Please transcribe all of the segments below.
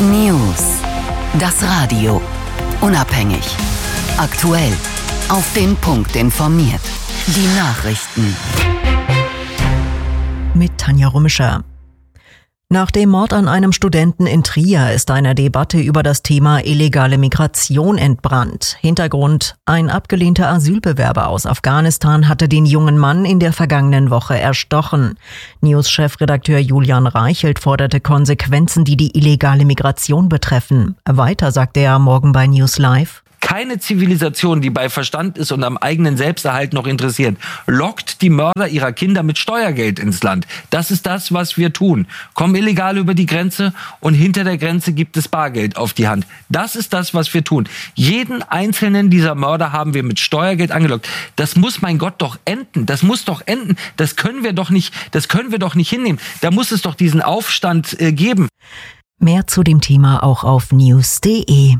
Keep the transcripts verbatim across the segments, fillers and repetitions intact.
News. Das Radio. Unabhängig. Aktuell. Auf den Punkt informiert. Die Nachrichten. Mit Tanja Rummischer. Nach dem Mord an einem Studenten in Trier ist eine Debatte über das Thema illegale Migration entbrannt. Hintergrund: Ein abgelehnter Asylbewerber aus Afghanistan hatte den jungen Mann in der vergangenen Woche erstochen. News-Chefredakteur Julian Reichelt forderte Konsequenzen, die die illegale Migration betreffen. Weiter sagte er morgen bei News Live: Keine Zivilisation, die bei Verstand ist und am eigenen Selbsterhalt noch interessiert, lockt die Mörder ihrer Kinder mit Steuergeld ins Land. Das ist das, was wir tun. Kommen illegal über die Grenze und hinter der Grenze gibt es Bargeld auf die Hand. Das ist das, was wir tun. Jeden einzelnen dieser Mörder haben wir mit Steuergeld angelockt. Das muss, mein Gott, doch enden. Das muss doch enden. Das können wir doch nicht, das können wir doch nicht hinnehmen. Da muss es doch diesen Aufstand äh, geben. Mehr zu dem Thema auch auf news punkt de.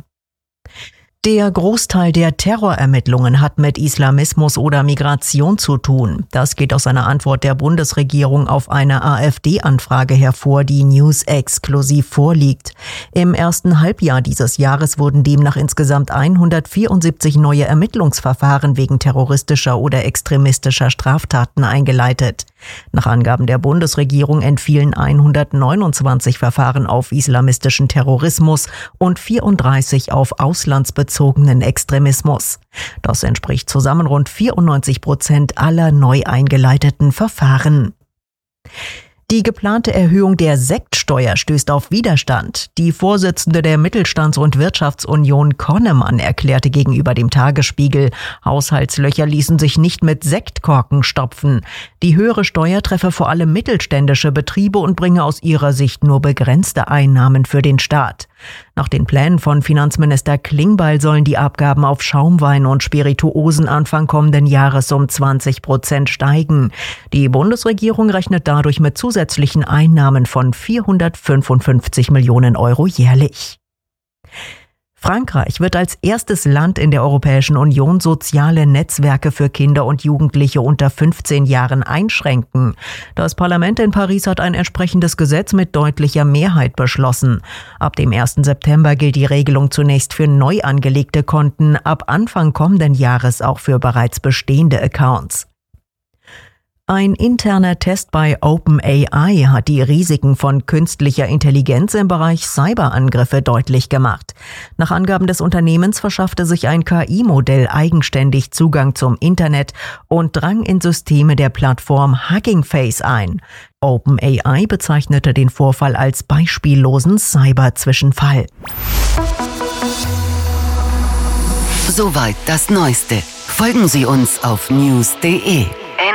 Der Großteil der Terrorermittlungen hat mit Islamismus oder Migration zu tun. Das geht aus einer Antwort der Bundesregierung auf eine AfD-Anfrage hervor, die News exklusiv vorliegt. Im ersten Halbjahr dieses Jahres wurden demnach insgesamt hundertvierundsiebzig neue Ermittlungsverfahren wegen terroristischer oder extremistischer Straftaten eingeleitet. Nach Angaben der Bundesregierung entfielen hundertneunundzwanzig Verfahren auf islamistischen Terrorismus und vierunddreißig auf auslandsbezogenen Extremismus. Das entspricht zusammen rund vierundneunzig Prozent aller neu eingeleiteten Verfahren. Die geplante Erhöhung der Sektsteuer stößt auf Widerstand. Die Vorsitzende der Mittelstands- und Wirtschaftsunion Connemann erklärte gegenüber dem Tagesspiegel, Haushaltslöcher ließen sich nicht mit Sektkorken stopfen. Die höhere Steuer treffe vor allem mittelständische Betriebe und bringe aus ihrer Sicht nur begrenzte Einnahmen für den Staat. Nach den Plänen von Finanzminister Klingbeil sollen die Abgaben auf Schaumwein und Spirituosen Anfang kommenden Jahres um zwanzig Prozent steigen. Die Bundesregierung rechnet dadurch mit zusätzlichen Einnahmen von vierhundertfünfundfünfzig Millionen Euro jährlich. Frankreich wird als erstes Land in der Europäischen Union soziale Netzwerke für Kinder und Jugendliche unter fünfzehn Jahren einschränken. Das Parlament in Paris hat ein entsprechendes Gesetz mit deutlicher Mehrheit beschlossen. Ab dem ersten September gilt die Regelung zunächst für neu angelegte Konten, ab Anfang kommenden Jahres auch für bereits bestehende Accounts. Ein interner Test bei OpenAI hat die Risiken von künstlicher Intelligenz im Bereich Cyberangriffe deutlich gemacht. Nach Angaben des Unternehmens verschaffte sich ein K I-Modell eigenständig Zugang zum Internet und drang in Systeme der Plattform Hugging Face ein. OpenAI bezeichnete den Vorfall als beispiellosen Cyber-Zwischenfall. Soweit das Neueste. Folgen Sie uns auf news punkt de.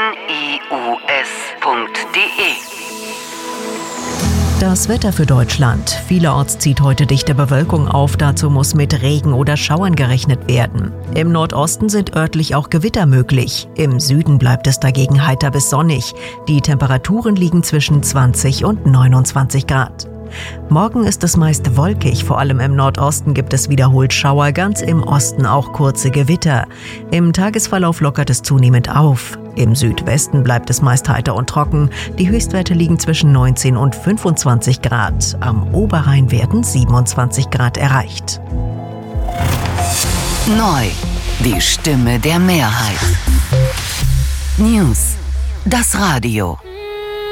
Das Wetter für Deutschland. Vielerorts zieht heute dichte Bewölkung auf, dazu muss mit Regen oder Schauern gerechnet werden. Im Nordosten sind örtlich auch Gewitter möglich. Im Süden bleibt es dagegen heiter bis sonnig. Die Temperaturen liegen zwischen zwanzig und neunundzwanzig Grad. Morgen ist es meist wolkig, vor allem im Nordosten gibt es wiederholt Schauer, ganz im Osten auch kurze Gewitter. Im Tagesverlauf lockert es zunehmend auf. Im Südwesten bleibt es meist heiter und trocken. Die Höchstwerte liegen zwischen neunzehn und fünfundzwanzig Grad. Am Oberrhein werden siebenundzwanzig Grad erreicht. Neu. Die Stimme der Mehrheit. News. Das Radio.